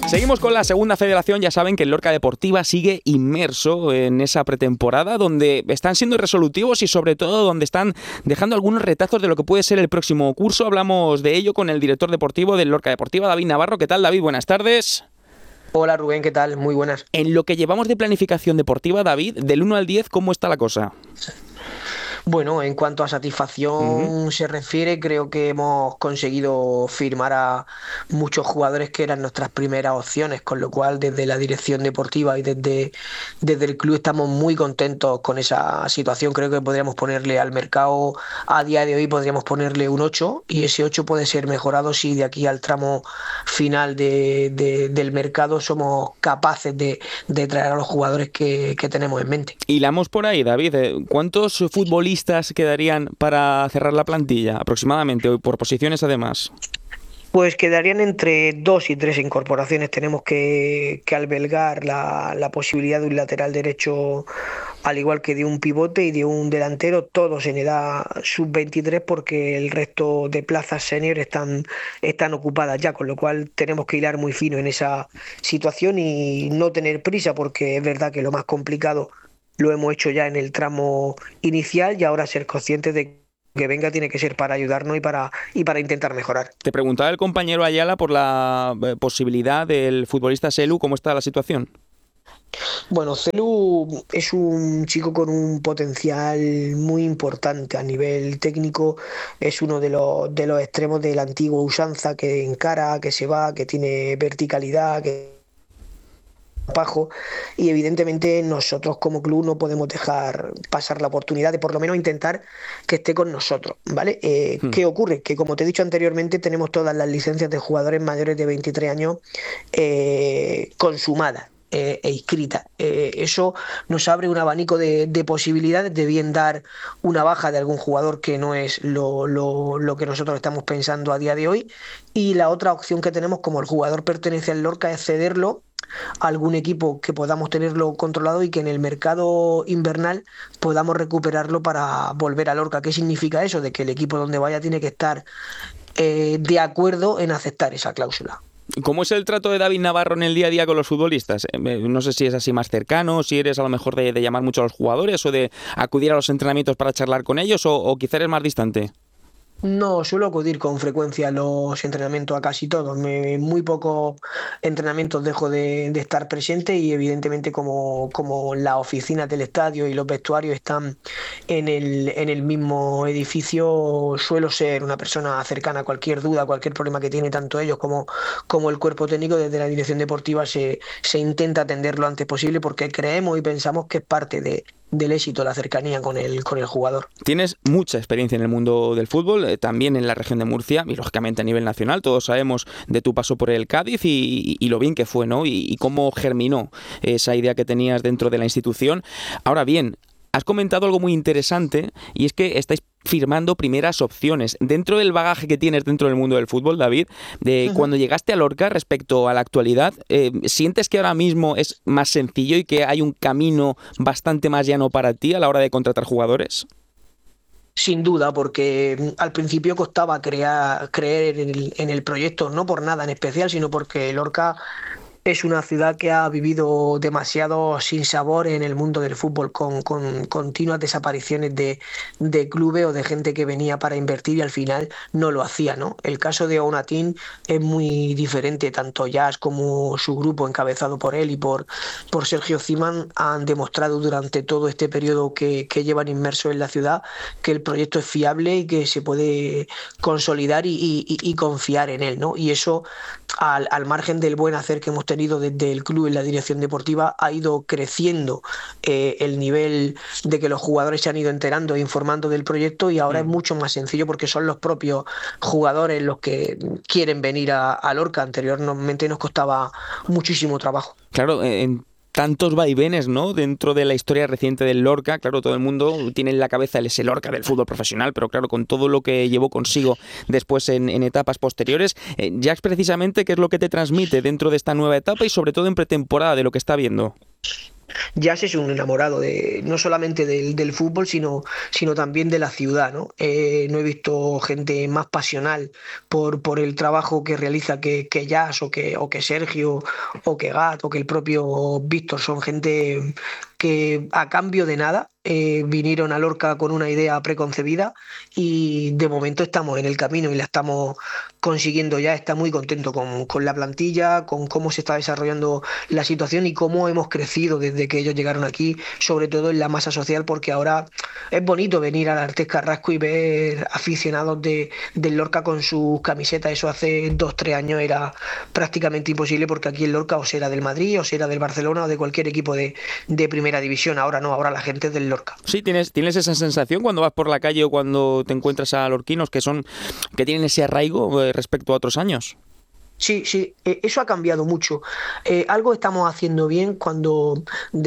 Seguimos con la segunda federación. Ya saben que el Lorca Deportiva sigue inmerso en esa pretemporada donde están siendo resolutivos y sobre todo donde están dejando algunos retazos de lo que puede ser el próximo curso. Hablamos de ello con el director deportivo del Lorca Deportiva, David Navarro. ¿Qué tal, David? Buenas tardes. Hola Rubén, ¿qué tal? Muy buenas. En lo que llevamos de planificación deportiva, David, del 1 al 10, ¿cómo está la cosa? Bueno, en cuanto a satisfacción se refiere, creo que hemos conseguido firmar a muchos jugadores que eran nuestras primeras opciones, con lo cual desde la dirección deportiva y desde el club estamos muy contentos con esa situación. Creo que podríamos ponerle al mercado a día de hoy, podríamos ponerle un 8 y ese 8 puede ser mejorado si de aquí al tramo final del mercado somos capaces de traer a los jugadores que tenemos en mente. Hilamos por ahí, David. ¿Cuántos futbolistas quedarían para cerrar la plantilla aproximadamente, hoy por posiciones además? Pues quedarían entre 2 y 3 incorporaciones. Tenemos que albergar la posibilidad de un lateral derecho, al igual que de un pivote y de un delantero, todos en edad sub-23, porque el resto de plazas senior están ocupadas ya, con lo cual tenemos que hilar muy fino en esa situación y no tener prisa, porque es verdad que lo más complicado lo hemos hecho ya en el tramo inicial y ahora ser conscientes de que venga tiene que ser para ayudarnos y para intentar mejorar. Te preguntaba el compañero Ayala por la posibilidad del futbolista Selu. ¿Cómo está la situación? Bueno, Celu es un chico con un potencial muy importante a nivel técnico. Es uno de los extremos de la antigua usanza, que encara, que se va, que tiene verticalidad, que Pajo, y evidentemente nosotros como club no podemos dejar pasar la oportunidad de por lo menos intentar que esté con nosotros, ¿vale? ¿Qué ocurre? Que como te he dicho anteriormente, tenemos todas las licencias de jugadores mayores de 23 años consumadas e inscritas. Eso nos abre un abanico de posibilidades de bien dar una baja de algún jugador que no es lo que nosotros estamos pensando a día de hoy, y la otra opción que tenemos, como el jugador pertenece al Lorca, es cederlo a algún equipo que podamos tenerlo controlado y que en el mercado invernal podamos recuperarlo para volver a Lorca. ¿Qué significa eso? De que el equipo donde vaya tiene que estar de acuerdo en aceptar esa cláusula. ¿Cómo es el trato de David Navarro en el día a día con los futbolistas? No sé si es así más cercano, si eres a lo mejor de llamar mucho a los jugadores o de acudir a los entrenamientos para charlar con ellos o quizá eres más distante. No, suelo acudir con frecuencia a los entrenamientos, a casi todos. Muy pocos entrenamientos dejo de estar presente, y evidentemente como las oficinas del estadio y los vestuarios están en el mismo edificio, suelo ser una persona cercana a cualquier duda, cualquier problema que tiene tanto ellos como el cuerpo técnico. Desde la dirección deportiva se intenta atender lo antes posible, porque creemos y pensamos que es parte del éxito, la cercanía con el jugador. Tienes mucha experiencia en el mundo del fútbol, también en la región de Murcia y lógicamente a nivel nacional. Todos sabemos de tu paso por el Cádiz y lo bien que fue, ¿no? Y cómo germinó esa idea que tenías dentro de la institución. Ahora bien, has comentado algo muy interesante y es que estáis firmando primeras opciones. Dentro del bagaje que tienes dentro del mundo del fútbol, David, de cuando llegaste a Lorca respecto a la actualidad, ¿sientes que ahora mismo es más sencillo y que hay un camino bastante más llano para ti a la hora de contratar jugadores? Sin duda, porque al principio costaba creer en el proyecto, no por nada en especial, sino porque Lorca es una ciudad que ha vivido demasiado sinsabor en el mundo del fútbol, con continuas desapariciones de clubes o de gente que venía para invertir y al final no lo hacía, ¿no? El caso de Onatín es muy diferente. Tanto Jazz como su grupo, encabezado por él y por Sergio Ziman, han demostrado durante todo este periodo que llevan inmersos en la ciudad que el proyecto es fiable y que se puede consolidar y confiar en él, ¿no? Y eso, al margen del buen hacer que hemos tenido desde el club en la dirección deportiva, ha ido creciendo el nivel de que los jugadores se han ido enterando e informando del proyecto, y ahora es mucho más sencillo porque son los propios jugadores los que quieren venir a Lorca. Anteriormente nos costaba muchísimo trabajo. Claro, en tantos vaivenes, ¿no? Dentro de la historia reciente del Lorca, claro, todo el mundo tiene en la cabeza ese Lorca del fútbol profesional, pero claro, con todo lo que llevó consigo después en etapas posteriores, Jax, precisamente, ¿qué es lo que te transmite dentro de esta nueva etapa y sobre todo en pretemporada de lo que está viendo? Jazz es un enamorado no solamente del fútbol, sino también de la ciudad, ¿no? No he visto gente más pasional por el trabajo que realiza que Jazz o que Sergio o que Gat o que el propio Víctor. Son gente que a cambio de nada vinieron a Lorca con una idea preconcebida y de momento estamos en el camino y la estamos consiguiendo ya. Está muy contento con la plantilla, con cómo se está desarrollando la situación y cómo hemos crecido desde que ellos llegaron aquí, sobre todo en la masa social, porque ahora es bonito venir al Artés Carrasco y ver aficionados del Lorca con sus camisetas. Eso hace 2, 3 años era prácticamente imposible, porque aquí en Lorca o se era del Madrid o se era del Barcelona o de cualquier equipo de primera división. Ahora no, ahora la gente es del Lorca. Sí, tienes esa sensación cuando vas por la calle o cuando te encuentras a lorquinos que tienen ese arraigo respecto a otros años. Sí, sí, eso ha cambiado mucho. Algo estamos haciendo bien cuando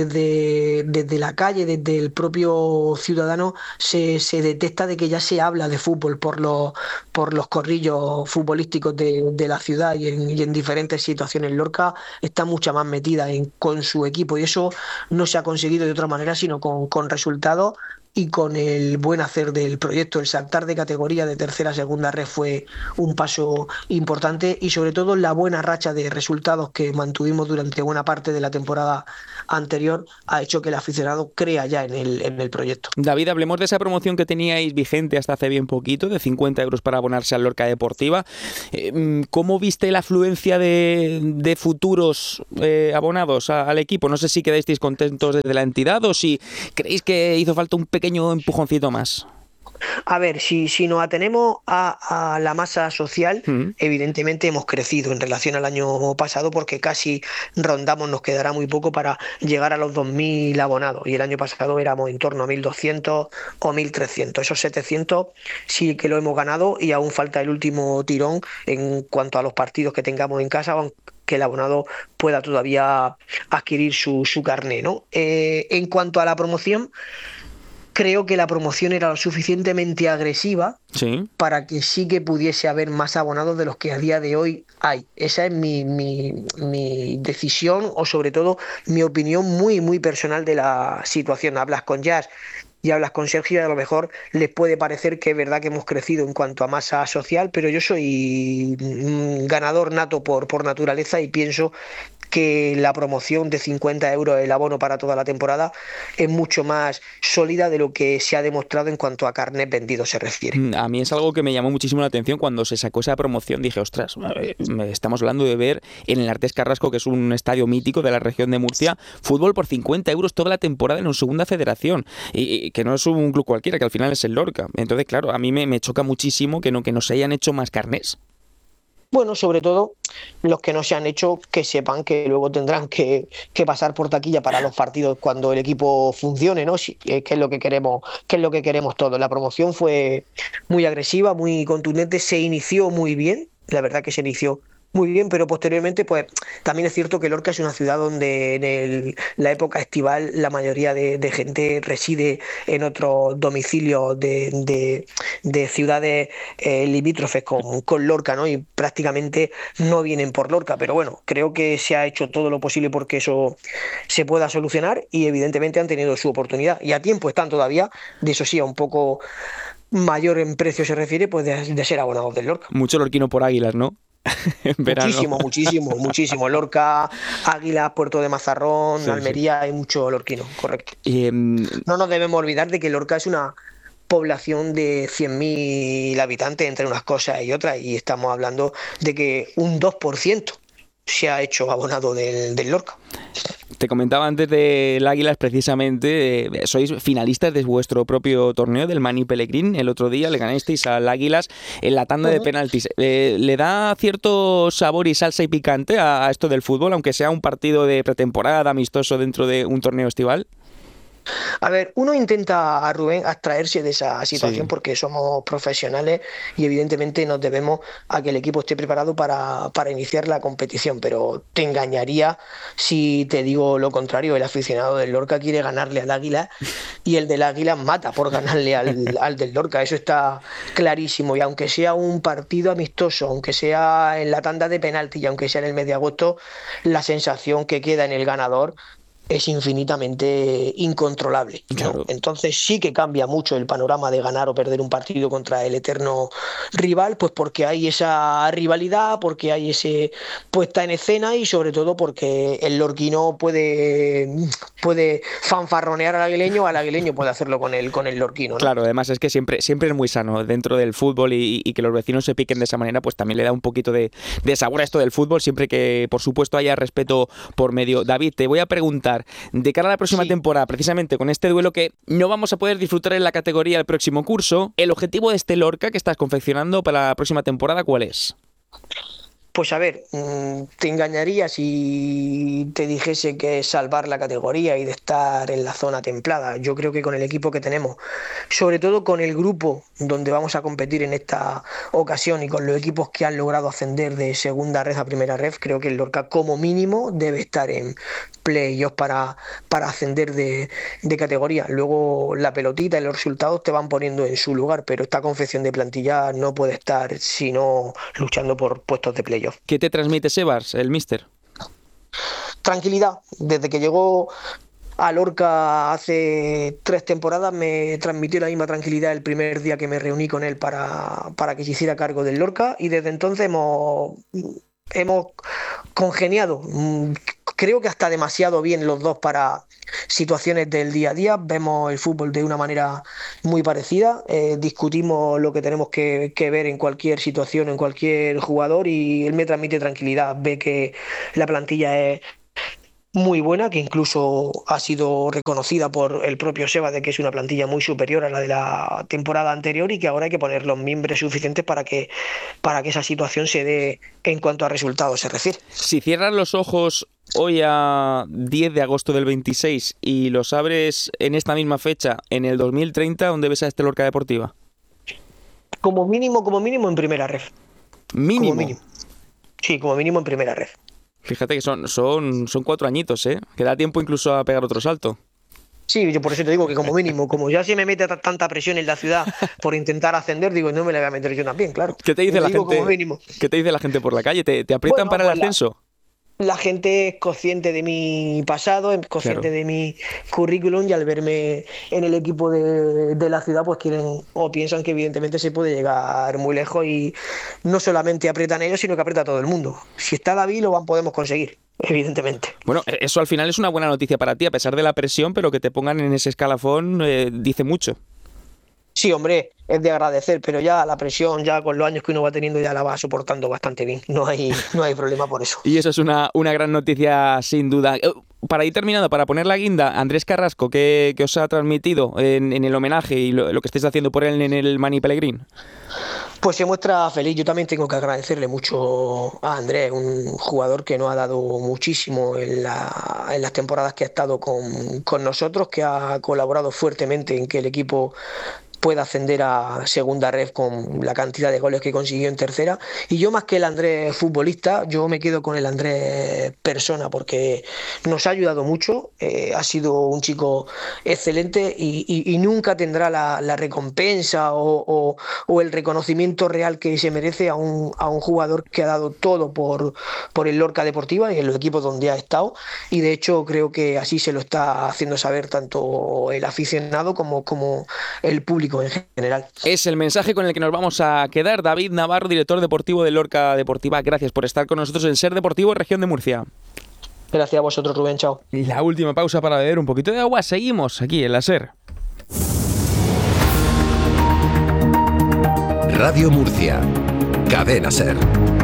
desde la calle, desde el propio ciudadano, se detecta de que ya se habla de fútbol por los corrillos futbolísticos de la ciudad y en diferentes situaciones. Lorca está mucha más metida con su equipo y eso no se ha conseguido de otra manera, sino con resultados. Y con el buen hacer del proyecto. El saltar de categoría de tercera a segunda red fue un paso importante, y sobre todo la buena racha de resultados que mantuvimos durante buena parte de la temporada anterior ha hecho que el aficionado crea ya en el proyecto. David, hablemos de esa promoción que teníais vigente hasta hace bien poquito, de 50 euros para abonarse al Lorca Deportiva. ¿Cómo viste la afluencia de futuros abonados al equipo? No sé si quedasteis contentos desde la entidad o si creéis que hizo falta un pequeño empujoncito más. A ver, si nos atenemos a la masa social, Mm. evidentemente hemos crecido en relación al año pasado, porque casi rondamos, nos quedará muy poco para llegar a los 2.000 abonados, y el año pasado éramos en torno a 1.200 o 1.300. Esos 700 sí que lo hemos ganado y aún falta el último tirón en cuanto a los partidos que tengamos en casa, que el abonado pueda todavía adquirir su carné, ¿no? En cuanto a la promoción, creo que la promoción era lo suficientemente agresiva Sí. para que sí que pudiese haber más abonados de los que a día de hoy hay. Esa es mi decisión, o sobre todo mi opinión muy, muy personal de la situación. Hablas con Jazz y hablas con Sergio y a lo mejor les puede parecer que es verdad que hemos crecido en cuanto a masa social, pero yo soy ganador nato por naturaleza, y pienso que la promoción de 50 euros el abono para toda la temporada es mucho más sólida de lo que se ha demostrado en cuanto a carnet vendido se refiere. A mí es algo que me llamó muchísimo la atención cuando se sacó esa promoción. Dije, ostras, estamos hablando de ver en el Artés Carrasco, que es un estadio mítico de la región de Murcia, fútbol por 50 euros toda la temporada en una segunda federación, y que no es un club cualquiera, que al final es el Lorca. Entonces, claro, a mí me choca muchísimo que no se hayan hecho más carnés. Bueno, sobre todo los que no se han hecho, que sepan que luego tendrán que pasar por taquilla para los partidos cuando el equipo funcione, ¿no? Que es lo que queremos, que es lo que queremos todos. La promoción fue muy agresiva, muy contundente, se inició muy bien, la verdad que se inició muy bien, pero posteriormente, pues también es cierto que Lorca es una ciudad donde la época estival la mayoría de gente reside en otros domicilios de ciudades limítrofes con Lorca, ¿no? Y prácticamente no vienen por Lorca, pero bueno, creo que se ha hecho todo lo posible porque eso se pueda solucionar, y evidentemente han tenido su oportunidad y a tiempo están todavía, de eso sí, a un poco mayor en precio se refiere, pues de ser abonados del Lorca. Mucho lorquino por Águilas, ¿no? En verano. Muchísimo, muchísimo, muchísimo. Lorca, Águilas, Puerto de Mazarrón, Sí, sí. Almería, hay mucho lorquino, correcto. Eh, No nos debemos olvidar de que Lorca es una población de 100.000 habitantes entre unas cosas y otras, y estamos hablando de que un 2% se ha hecho abonado del Lorca. Te comentaba antes del Águilas, precisamente, sois finalistas de vuestro propio torneo del Mani Pellegrín. El otro día le ganasteis al Águilas en la tanda de penaltis. ¿Le da cierto sabor y salsa y picante a esto del fútbol, aunque sea un partido de pretemporada amistoso dentro de un torneo estival? A ver, uno intenta, a Rubén, abstraerse de esa situación Sí. porque somos profesionales y evidentemente nos debemos a que el equipo esté preparado para iniciar la competición, pero te engañaría si te digo lo contrario. El aficionado del Lorca quiere ganarle al Águila y el del Águila mata por ganarle al del Lorca, eso está clarísimo, y aunque sea un partido amistoso, aunque sea en la tanda de penalti y aunque sea en el mes de agosto, la sensación que queda en el ganador es infinitamente incontrolable, ¿no? Claro. Entonces sí que cambia mucho el panorama de ganar o perder un partido contra el eterno rival, pues porque hay esa rivalidad, porque hay ese puesta en escena y sobre todo porque el lorquino puede fanfarronear al aguileño puede hacerlo con el lorquino, ¿no? Claro, además es que siempre es muy sano dentro del fútbol y que los vecinos se piquen de esa manera, pues también le da un poquito de sabor a esto del fútbol, siempre que, por supuesto, haya respeto por medio. David, te voy a preguntar, de cara a la próxima temporada, precisamente con este duelo que no vamos a poder disfrutar en la categoría el próximo curso, ¿el objetivo de este Lorca que estás confeccionando para la próxima temporada cuál es? Pues a ver, te engañaría si te dijese que es salvar la categoría y de estar en la zona templada. Yo creo que con el equipo que tenemos, sobre todo con el grupo donde vamos a competir en esta ocasión y con los equipos que han logrado ascender de segunda red a primera red, creo que el Lorca como mínimo debe estar en playoffs para ascender de categoría. Luego la pelotita y los resultados te van poniendo en su lugar, pero esta confección de plantilla no puede estar sino luchando por puestos de playoff. ¿Qué te transmite Sebas, el míster? Tranquilidad. Desde que llegó a Lorca hace 3 temporadas me transmitió la misma tranquilidad el primer día que me reuní con él para que se hiciera cargo del Lorca y desde entonces hemos congeniado. Creo que hasta demasiado bien los dos para situaciones del día a día. Vemos el fútbol de una manera muy parecida. Discutimos lo que tenemos que ver en cualquier situación, en cualquier jugador y él me transmite tranquilidad. Ve que la plantilla es muy buena, que incluso ha sido reconocida por el propio Seba de que es una plantilla muy superior a la de la temporada anterior y que ahora hay que poner los mimbres suficientes para que esa situación se dé en cuanto a resultados se refiere. Si cierras los ojos hoy a 10 de agosto del 26 y los abres en esta misma fecha en el 2030, ¿dónde ves a este Lorca Deportiva? Como mínimo en primera red. ¿Mínimo? Como mínimo. Sí, como mínimo en primera red. Fíjate que son 4 añitos, ¿eh? Que da tiempo incluso a pegar otro salto. Sí, yo por eso te digo que como mínimo, como ya se me mete tanta presión en la ciudad por intentar ascender, digo, no me la voy a meter yo también, claro. ¿Qué te dice la gente? Como mínimo. ¿Qué te dice la gente por la calle? ¿Te aprietan para el ascenso? La gente es consciente de mi pasado, es consciente de mi currículum y al verme en el equipo de la ciudad pues quieren o piensan que evidentemente se puede llegar muy lejos y no solamente aprietan ellos sino que aprieta todo el mundo. Si está David lo podemos conseguir, evidentemente. Bueno, eso al final es una buena noticia para ti, a pesar de la presión, pero que te pongan en ese escalafón dice mucho. Sí, hombre, es de agradecer, pero ya la presión, ya con los años que uno va teniendo, ya la va soportando bastante bien. No hay problema por eso. Y eso es una gran noticia, sin duda. Para ir terminando, para poner la guinda, Andrés Carrasco, ¿qué os ha transmitido en el homenaje y lo que estáis haciendo por él en el Mani Pellegrín? Pues se muestra feliz. Yo también tengo que agradecerle mucho a Andrés, un jugador que nos ha dado muchísimo en las temporadas que ha estado con nosotros, que ha colaborado fuertemente en que el equipo pueda ascender a segunda red con la cantidad de goles que consiguió en tercera. Y yo más que el Andrés futbolista, yo me quedo con el Andrés persona porque nos ha ayudado mucho, ha sido un chico excelente y nunca tendrá la recompensa o el reconocimiento real que se merece a un jugador que ha dado todo por el Lorca Deportiva y en los equipos donde ha estado y de hecho creo que así se lo está haciendo saber tanto el aficionado como el público en general. Es el mensaje con el que nos vamos a quedar. David Navarro, director deportivo de Lorca Deportiva, gracias por estar con nosotros en Ser Deportivo, Región de Murcia. Gracias a vosotros, Rubén, chao. Y la última pausa para beber un poquito de agua. Seguimos aquí en la Ser. Radio Murcia, Cadena Ser.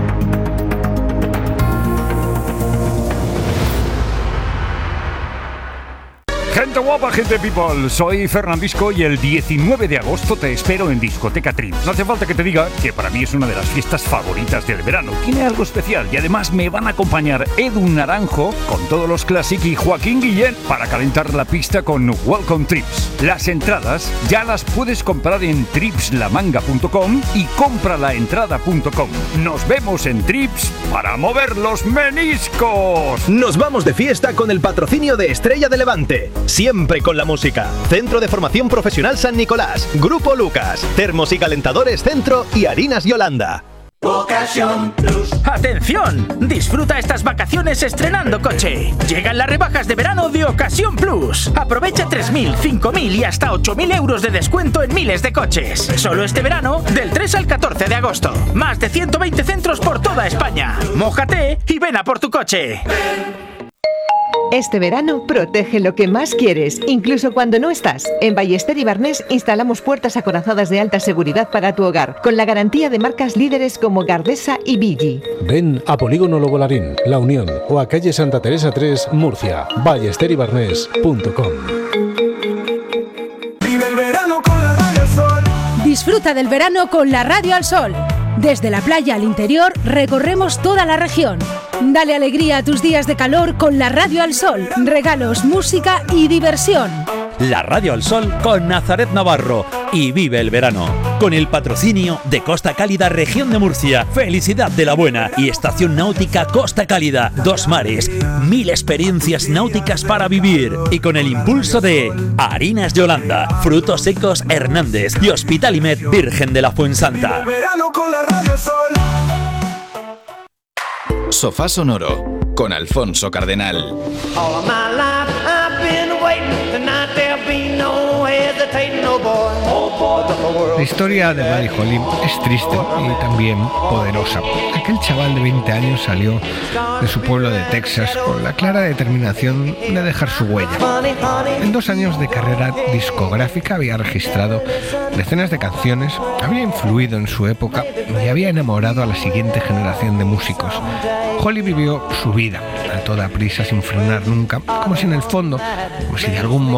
Gente guapa, gente people, soy Fernandisco y el 19 de agosto te espero en Discoteca Trips. No hace falta que te diga que para mí es una de las fiestas favoritas del verano. Tiene algo especial y además me van a acompañar Edu Naranjo con todos los Classic y Joaquín Guillén para calentar la pista con Welcome Trips. Las entradas ya las puedes comprar en tripslamanga.com y compralaentrada.com. Nos vemos en Trips para mover los meniscos. Nos vamos de fiesta con el patrocinio de Estrella de Levante. Siempre con la música. Centro de Formación Profesional San Nicolás, Grupo Lucas, Termos y Calentadores Centro y Harinas Yolanda. Ocasión Plus. ¡Atención! Disfruta estas vacaciones estrenando coche. Llegan las rebajas de verano de Ocasión Plus. Aprovecha 3.000, 5.000 y hasta 8.000 euros de descuento en miles de coches. Solo este verano, del 3 al 14 de agosto. Más de 120 centros por toda España. Mójate y ven a por tu coche. Este verano protege lo que más quieres, incluso cuando no estás. En Ballester y Barnés instalamos puertas acorazadas de alta seguridad para tu hogar, con la garantía de marcas líderes como Gardesa y Billi. Ven a Polígono Lobo Larín, La Unión o a calle Santa Teresa 3, Murcia. ballesteribarnés.com. Vive el verano con la Radio al Sol. Disfruta del verano con la Radio al Sol. Desde la playa al interior recorremos toda la región. Dale alegría a tus días de calor con la Radio al Sol. Regalos, música y diversión. La Radio al Sol con Nazaret Navarro. Y vive el verano. Con el patrocinio de Costa Cálida, Región de Murcia, Felicidad de la Buena y Estación Náutica Costa Cálida. 2 mares, 1000 experiencias náuticas para vivir. Y con el impulso de Harinas Yolanda, Frutos Secos Hernández y Hospitalimed Virgen de la Fuensanta. Verano con la Radio al Sol. Sofá Sonoro con Alfonso Cardenal. All of my life I've been waiting, tonight there'll be no hesitating, no boy. La historia de Buddy Holly es triste y también poderosa. Aquel chaval de 20 años salió de su pueblo de Texas con la clara determinación de dejar su huella. En 2 años de carrera discográfica había registrado decenas de canciones, había influido en su época y había enamorado a la siguiente generación de músicos. Holly vivió su vida a toda prisa sin frenar nunca, como si en el fondo, como si de algún modo